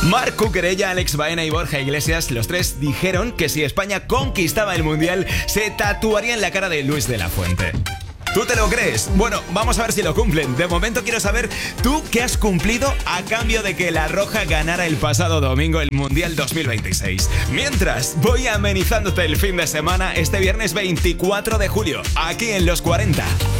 Marc Cucurella, Alex Baena y Borja Iglesias, los tres dijeron que si España conquistaba el Mundial, se tatuaría en la cara de Luis de la Fuente. ¿Tú te lo crees? Bueno, vamos a ver si lo cumplen. De momento quiero saber tú qué has cumplido a cambio de que la Roja ganara el pasado domingo el Mundial 2026. Mientras, voy amenizándote el fin de semana este viernes 24 de julio, aquí en Los 40.